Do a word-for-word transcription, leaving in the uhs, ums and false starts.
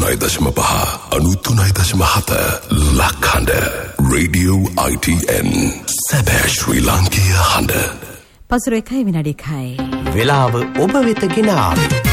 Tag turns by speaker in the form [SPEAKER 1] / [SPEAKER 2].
[SPEAKER 1] අනූතුනයි දශම පහ අනූතුනයි දශම හත ලක්හඬ රේඩියෝ I T N සැබෑ ශ්‍රී ලාංකීය හඬ.
[SPEAKER 2] පසුර එකයි විනාඩි එකයි.
[SPEAKER 3] වෙලාව ඔබ වෙත ගෙන ආවේ